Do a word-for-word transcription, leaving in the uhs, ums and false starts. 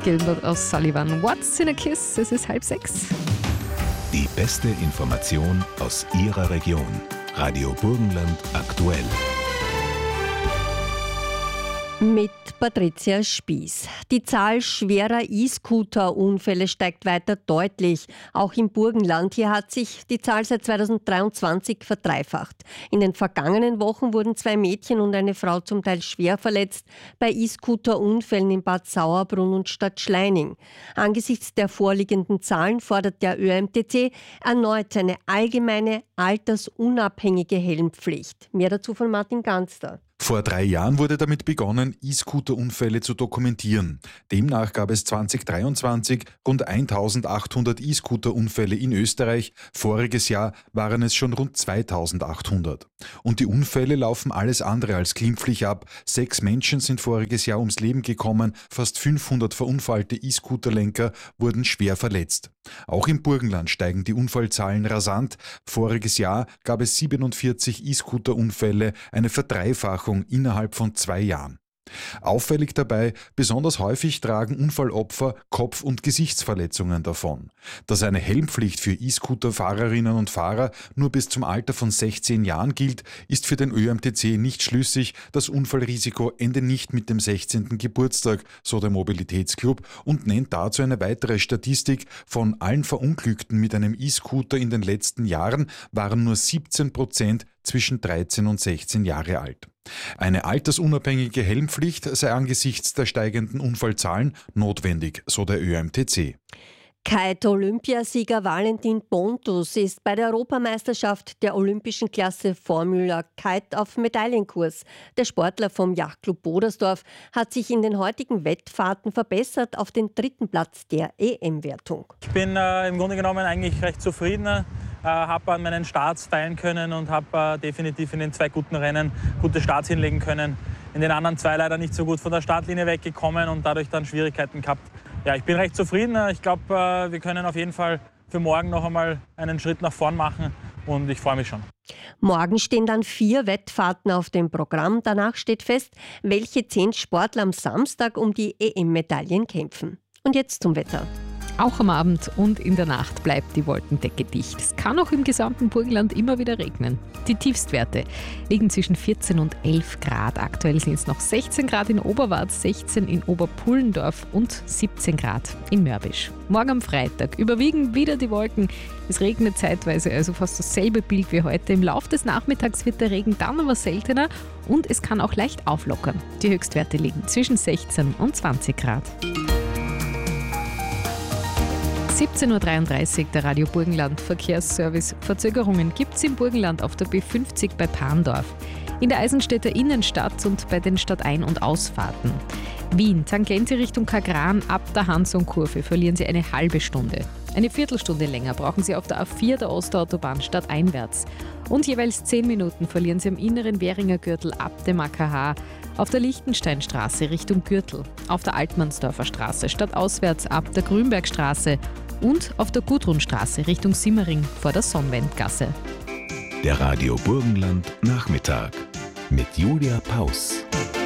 Gilbert O'Sullivan. What's in a Kiss? Es ist halb sechs. Die beste Information aus Ihrer Region. Radio Burgenland aktuell. Mit Patricia Spieß. Die Zahl schwerer E-Scooter-Unfälle steigt weiter deutlich. Auch im Burgenland. Hier hat sich die Zahl seit zweitausenddreiundzwanzig verdreifacht. In den vergangenen Wochen wurden zwei Mädchen und eine Frau zum Teil schwer verletzt bei E-Scooter-Unfällen in Bad Sauerbrunn und Stadt Schleining. Angesichts der vorliegenden Zahlen fordert der Ö M T C erneut eine allgemeine altersunabhängige Helmpflicht. Mehr dazu von Martin Ganster. Vor drei Jahren wurde damit begonnen, E-Scooter-Unfälle zu dokumentieren. Demnach gab es zweitausenddreiundzwanzig rund eintausendachthundert E-Scooter-Unfälle in Österreich. Voriges Jahr waren es schon rund zweitausendachthundert. Und die Unfälle laufen alles andere als glimpflich ab. Sechs Menschen sind voriges Jahr ums Leben gekommen, fast fünfhundert verunfallte E-Scooter-Lenker wurden schwer verletzt. Auch im Burgenland steigen die Unfallzahlen rasant. Voriges Jahr gab es siebenundvierzig E-Scooter-Unfälle, eine Verdreifachung innerhalb von zwei Jahren. Auffällig dabei, besonders häufig tragen Unfallopfer Kopf- und Gesichtsverletzungen davon. Dass eine Helmpflicht für E-Scooter-Fahrerinnen und Fahrer nur bis zum Alter von sechzehn Jahren gilt, ist für den Ö M T C nicht schlüssig. Das Unfallrisiko ende nicht mit dem sechzehnten Geburtstag, so der Mobilitätsclub, und nennt dazu eine weitere Statistik. Von allen Verunglückten mit einem E-Scooter in den letzten Jahren waren nur siebzehn Prozent zwischen dreizehn und sechzehn Jahre alt. Eine altersunabhängige Helmpflicht sei angesichts der steigenden Unfallzahlen notwendig, so der Ö M T C. Kite-Olympiasieger Valentin Pontus ist bei der Europameisterschaft der olympischen Klasse Formula Kite auf Medaillenkurs. Der Sportler vom Yachtclub Bodersdorf hat sich in den heutigen Wettfahrten verbessert auf den dritten Platz der E M-Wertung. Ich bin äh, im Grunde genommen eigentlich recht zufrieden. Äh, habe an meinen Starts feilen können und habe äh, definitiv in den zwei guten Rennen gute Starts hinlegen können. In den anderen zwei leider nicht so gut von der Startlinie weggekommen und dadurch dann Schwierigkeiten gehabt. Ja, ich bin recht zufrieden. Ich glaube, wir können auf jeden Fall für morgen noch einmal einen Schritt nach vorn machen und ich freue mich schon. Morgen stehen dann vier Wettfahrten auf dem Programm. Danach steht fest, welche zehn Sportler am Samstag um die E M-Medaillen kämpfen. Und jetzt zum Wetter. Auch am Abend und in der Nacht bleibt die Wolkendecke dicht. Es kann auch im gesamten Burgenland immer wieder regnen. Die Tiefstwerte liegen zwischen vierzehn und elf Grad. Aktuell sind es noch sechzehn Grad in Oberwart, sechzehn in Oberpullendorf und siebzehn Grad in Mörbisch. Morgen am Freitag überwiegen wieder die Wolken. Es regnet zeitweise, also fast dasselbe Bild wie heute. Im Laufe des Nachmittags wird der Regen dann aber seltener und es kann auch leicht auflockern. Die Höchstwerte liegen zwischen sechzehn und zwanzig Grad. siebzehn Uhr dreiunddreißig, der Radio Burgenland Verkehrsservice. Verzögerungen gibt es im Burgenland auf der B fünfzig bei Parndorf, in der Eisenstädter Innenstadt und bei den Stadtein- und Ausfahrten. Wien, Tangente Richtung Kagran, ab der Hansonkurve verlieren Sie eine halbe Stunde. Eine Viertelstunde länger brauchen Sie auf der A vier der Osterautobahn stadteinwärts. Und jeweils zehn Minuten verlieren Sie am inneren Währinger Gürtel ab dem A K H, auf der Lichtensteinstraße Richtung Gürtel, auf der Altmannsdorfer Straße stadtauswärts ab der Grünbergstraße und auf der Gudrunstraße Richtung Simmering vor der Sonnwendgasse. Der Radio Burgenland Nachmittag mit Julia Paus.